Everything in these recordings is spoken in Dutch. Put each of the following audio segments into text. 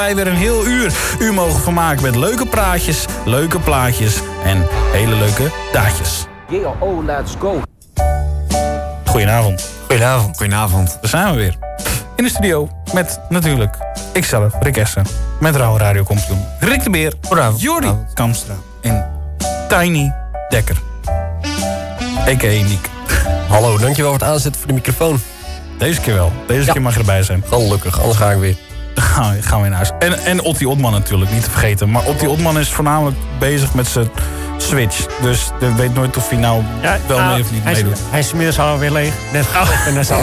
Wij weer een heel uur mogen vermaken met leuke praatjes, leuke plaatjes en hele leuke daadjes. Yeah, oh, let's go. Goedenavond. Goedenavond. Goedenavond. Daar zijn we weer. In de studio met natuurlijk ikzelf, Rick Essen. Met Rauwe Radio Kampioen Rick de Beer. Jordi Kamstra. En Tiny Dekker. A.k.a. Niek. Hallo, dankjewel voor het aanzetten voor de microfoon. Deze keer wel. Deze keer mag je erbij zijn. Gelukkig, anders ga ik weer. Gaan we weer naar huis. En Otti Otman natuurlijk, niet te vergeten. Maar Otti Otman is voornamelijk bezig met zijn Switch. Dus je weet nooit of hij nou wel mee of niet meedoet. Hij is inmiddels alweer leeg. Net en dat is al.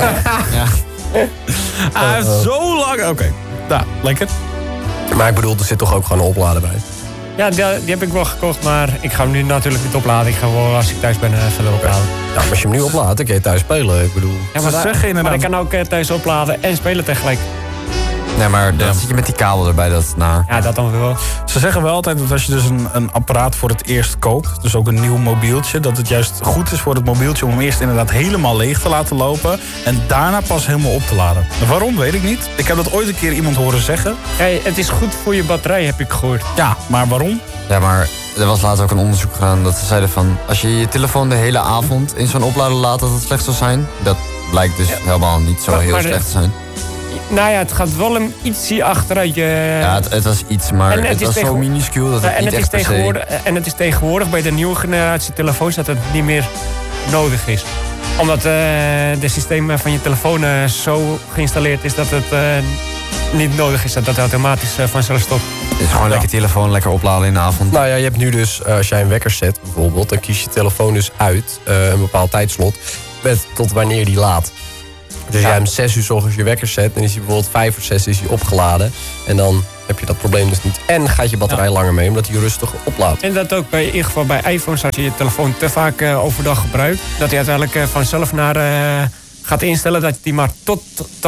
Hij heeft zo lang... Oké. Nou, lekker. Maar ik bedoel, er zit toch ook gewoon een oplader bij? Ja, die heb ik wel gekocht, maar ik ga hem nu natuurlijk niet opladen. Ik ga wel, als ik thuis ben, even opladen. Ja, maar als je hem nu oplaadt, dan kun je thuis spelen. Ik bedoel... Ja, maar ik kan ook thuis opladen en spelen tegelijk. Nee, maar dan zit je met die kabel erbij, dat naar. Ja, dat dan wel. Ze zeggen wel altijd dat als je dus een apparaat voor het eerst koopt, dus ook een nieuw mobieltje, dat het juist goed is voor het mobieltje om hem eerst inderdaad helemaal leeg te laten lopen en daarna pas helemaal op te laden. Waarom, weet ik niet. Ik heb dat ooit een keer iemand horen zeggen. Hey, het is goed voor je batterij, heb ik gehoord. Ja, maar waarom? Ja, maar er was laatst ook een onderzoek gedaan dat ze zeiden van, als je je telefoon de hele avond in zo'n oplader laat, dat het slecht zou zijn. Dat blijkt dus helemaal niet zo heel slecht te zijn. Nou ja, het gaat wel een ietsje achteruit je... Ja, het was iets, maar het was zo minuscuul dat het niet echt per se... En het is tegenwoordig bij de nieuwe generatie telefoons dat het niet meer nodig is. Omdat het systeem van je telefoon zo geïnstalleerd is dat het niet nodig is. Dat het automatisch vanzelf stopt. Het is gewoon lekker telefoon, lekker opladen in de avond. Nou ja, je hebt nu dus, als jij een wekker zet bijvoorbeeld, dan kies je telefoon dus uit, een bepaald tijdslot, met tot wanneer die laat. Dus jij hem 6 uur 's ochtends je wekker zet, dan is hij bijvoorbeeld 5 of 6 is hij opgeladen. En dan heb je dat probleem dus niet. En gaat je batterij langer mee, omdat hij rustig oplaadt. En dat ook in ieder geval bij iPhones, als je je telefoon te vaak overdag gebruikt, dat hij uiteindelijk vanzelf gaat instellen dat hij maar tot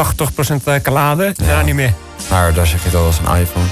80% kan laden. Ja, niet meer. Maar daar zeg je het al als een iPhone.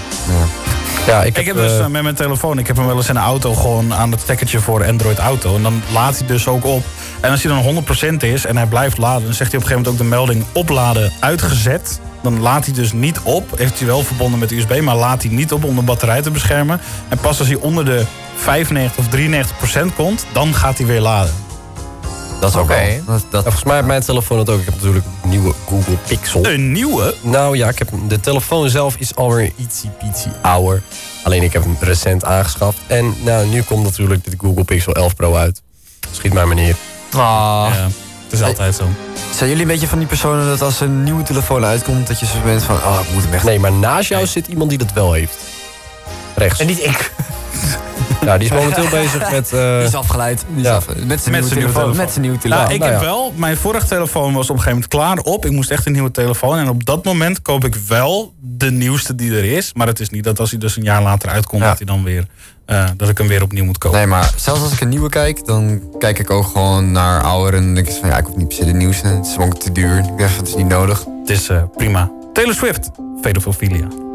Ja, ik heb dus met mijn telefoon, ik heb hem wel eens in de auto gewoon aan het stekkertje voor Android Auto. En dan laat hij dus ook op. En als hij dan 100% is en hij blijft laden, dan zegt hij op een gegeven moment ook de melding opladen uitgezet. Dan laat hij dus niet op. Heeft hij wel verbonden met USB, maar laat hij niet op om de batterij te beschermen. En pas als hij onder de 95 of 93% komt, dan gaat hij weer laden. Dat is oké. Volgens mij heeft mijn telefoon dat ook. Ik heb natuurlijk een nieuwe Google Pixel. Een nieuwe? Nou ja, de telefoon zelf is alweer ietsie pietsie ouder. Alleen ik heb hem recent aangeschaft. En nou, nu komt natuurlijk de Google Pixel 11 Pro uit. Schiet maar meneer. Ja, het is altijd zo. Zijn jullie een beetje van die personen dat als een nieuwe telefoon uitkomt, dat je zo bent van, oh, ik moet hem echt... Nee, maar naast jou zit iemand die dat wel heeft. Rechts. En niet ik. Ja, die is momenteel bezig met... Die is afgeleid. Met zijn nieuwe telefoon. Met zijn nieuwe telefoon. Nou, ik heb wel... Mijn vorige telefoon was op een gegeven moment klaar op. Ik moest echt een nieuwe telefoon. En op dat moment koop ik wel de nieuwste die er is. Maar het is niet dat als hij dus een jaar later uitkomt, dat hij dan weer... dat ik hem weer opnieuw moet kopen. Nee, maar zelfs als ik een nieuwe kijk, dan kijk ik ook gewoon naar ouder. En dan denk ik van, ja, ik hoef niet per se de nieuwste. Het is gewoon te duur. Ik dacht, het is niet nodig. Het is prima. Taylor Swift, Pedophilia.